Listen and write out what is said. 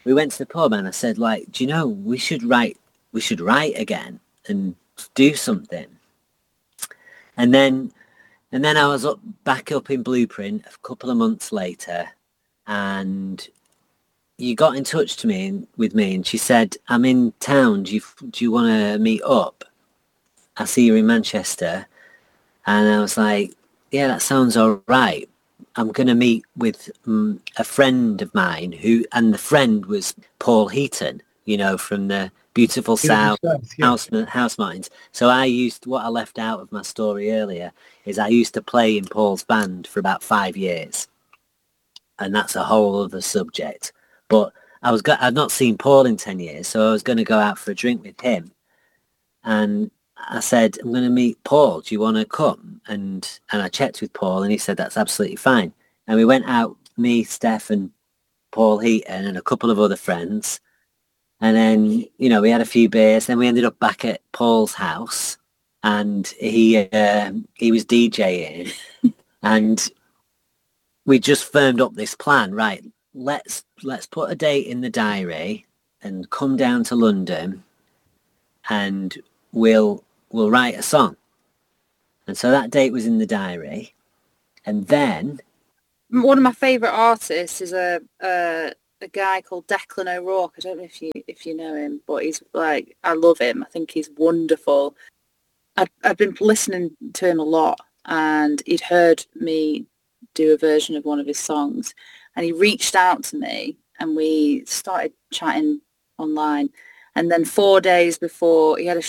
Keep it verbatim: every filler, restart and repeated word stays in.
we went to the pub and I said, like, do you know, we should write, we should write again and do something. And then, and then I was up back up in Blueprint a couple of months later, and you got in touch to me with me, and she said, "I'm in town. Do you do you want to meet up? I see you're in Manchester." And I was like, "Yeah, that sounds all right. I'm going to meet with um, a friend of mine who, and the friend was Paul Heaton, you know, from the Beautiful Beautiful South, South, yeah. House, House Martins. So I used, what I left out of my story earlier is I used to play in Paul's band for about five years. And that's a whole other subject. But I was, go- I'd not seen Paul in ten years, so I was going to go out for a drink with him. And I said, I'm going to meet Paul. Do you want to come? And and I checked with Paul, and he said that's absolutely fine. And we went out, me, Steph, and Paul Heaton, and a couple of other friends. And then, you know, we had a few beers. Then we ended up back at Paul's house, and he uh, he was DJing, and we just firmed up this plan. Right, let's let's put a date in the diary and come down to London, and we'll we'll write a song. And so that date was in the diary. And then one of my favourite artists is a, a a guy called Declan O'Rourke. I don't know if you if you know him, but he's like, I love him. I think he's wonderful. I've, I've been listening to him a lot, and he'd heard me do a version of one of his songs, and he reached out to me, and we started chatting online. And then four days before, he had a